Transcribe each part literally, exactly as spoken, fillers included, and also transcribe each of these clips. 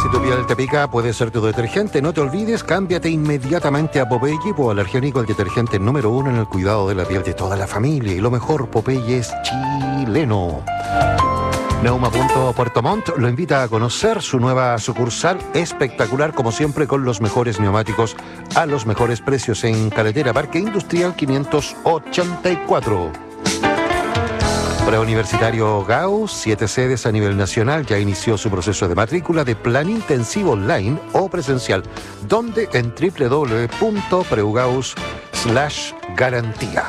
Si tu piel te pica, puede ser tu detergente. No te olvides, cámbiate inmediatamente a Popeye, hipoalergénico, el detergente número uno en el cuidado de la piel de toda la familia. Y lo mejor, Popeye es chileno. Neuma punto Puerto Montt lo invita a conocer su nueva sucursal, espectacular como siempre, con los mejores neumáticos a los mejores precios en Carretera Parque Industrial quinientos ochenta y cuatro. Preuniversitario Gauss, siete sedes a nivel nacional, ya inició su proceso de matrícula de plan intensivo online o presencial, donde en doble u doble u doble u punto preugauss slash garantía.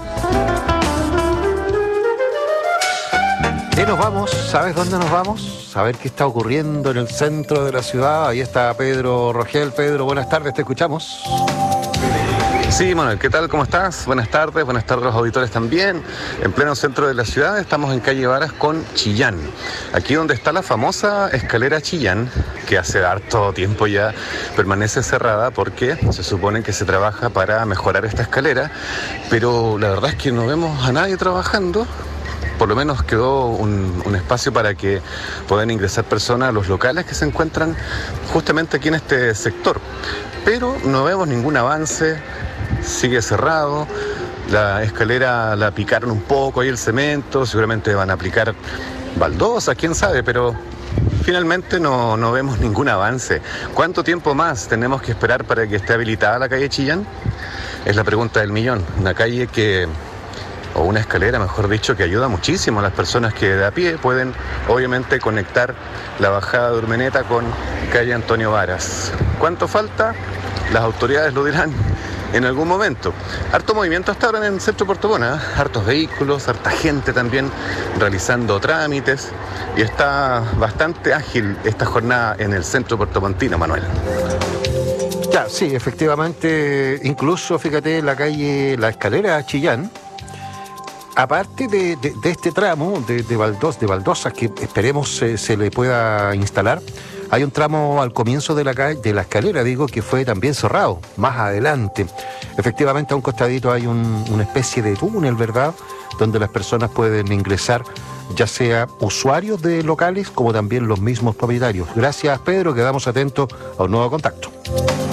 Y nos vamos, ¿sabes dónde nos vamos? A ver qué está ocurriendo en el centro de la ciudad. Ahí está Pedro Rogel. Pedro, buenas tardes, te escuchamos. Sí, Manuel, ¿qué tal? ¿Cómo estás? Buenas tardes, buenas tardes a los auditores también. En pleno centro de la ciudad estamos en calle Varas con Chillán. Aquí donde está la famosa escalera Chillán, que hace harto tiempo ya permanece cerrada porque se supone que se trabaja para mejorar esta escalera, pero la verdad es que no vemos a nadie trabajando. Por lo menos quedó un, un espacio para que puedan ingresar personas a los locales que se encuentran justamente aquí en este sector. Pero no vemos ningún avance, sigue cerrado, la escalera la picaron un poco ahí el cemento, seguramente van a aplicar baldosas, quién sabe, pero finalmente no, no vemos ningún avance. ¿Cuánto tiempo más tenemos que esperar para que esté habilitada la calle Chillán? Es la pregunta del millón. Una calle que... o una escalera, mejor dicho, que ayuda muchísimo a las personas que de a pie pueden, obviamente, conectar la bajada de Urmeneta con calle Antonio Varas. ¿Cuánto falta? Las autoridades lo dirán en algún momento. Harto movimiento hasta ahora en el centro de Puerto Montt, ¿eh? Hartos vehículos, harta gente también realizando trámites, y está bastante ágil esta jornada en el centro puertomontino, Manuel. Ya, sí, efectivamente, incluso, fíjate, la calle, la escalera Chillán, aparte de, de, de este tramo de, de, baldos, de baldosas que esperemos se, se le pueda instalar, hay un tramo al comienzo de la, calle, de la escalera, digo, que fue también cerrado, más adelante. Efectivamente, a un costadito hay un, una especie de túnel, ¿verdad?, donde las personas pueden ingresar, ya sea usuarios de locales como también los mismos propietarios. Gracias, Pedro, quedamos atentos a un nuevo contacto.